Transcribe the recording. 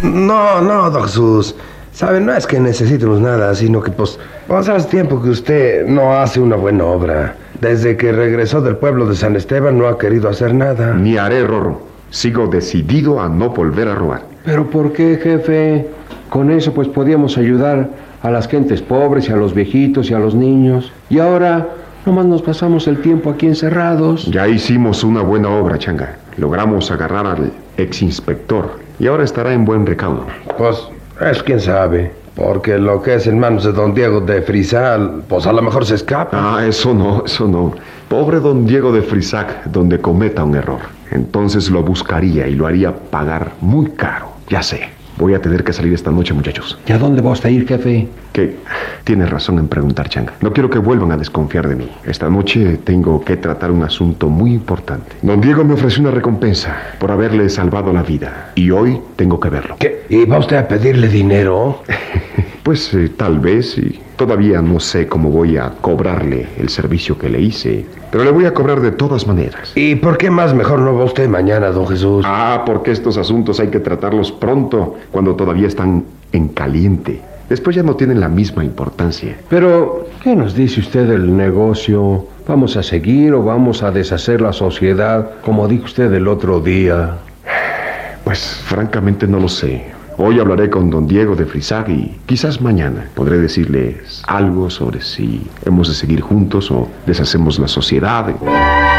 No, don Jesús. Sabe, no es que necesitemos nada, sino que pues hace tiempo que usted no hace una buena obra. Desde que regresó del pueblo de San Esteban no ha querido hacer nada. Ni haré, Rorro. Sigo decidido a no volver a robar. ¿Pero por qué, jefe? Con eso pues podíamos ayudar a las gentes pobres y a los viejitos y a los niños. Y ahora nomás nos pasamos el tiempo aquí encerrados. Ya hicimos una buena obra, Changa. Logramos agarrar al exinspector y ahora estará en buen recaudo. Pues es quién sabe. Porque lo que es en manos de don Diego de Frisal, pues a lo mejor se escapa. Ah, eso no. Pobre don Diego de Frisac, donde cometa un error. Entonces lo buscaría y lo haría pagar muy caro. Ya sé. Voy a tener que salir esta noche, muchachos. ¿Y a dónde vas a ir, jefe? Que tienes razón en preguntar, Changa. No quiero que vuelvan a desconfiar de mí. Esta noche tengo que tratar un asunto muy importante. Don Diego me ofreció una recompensa por haberle salvado la vida. Y hoy tengo que verlo. ¿Qué? ¿Y va usted a pedirle dinero? Pues tal vez, y todavía no sé cómo voy a cobrarle el servicio que le hice, pero le voy a cobrar de todas maneras. ¿Y por qué más mejor no va usted mañana, don Jesús? Porque estos asuntos hay que tratarlos pronto, cuando todavía están en caliente. Después ya no tienen la misma importancia. Pero, ¿qué nos dice usted del negocio? ¿Vamos a seguir o vamos a deshacer la sociedad, como dijo usted el otro día? Pues francamente no lo sé. Hoy hablaré con don Diego de Frisac y quizás mañana podré decirles algo sobre si hemos de seguir juntos o deshacemos la sociedad.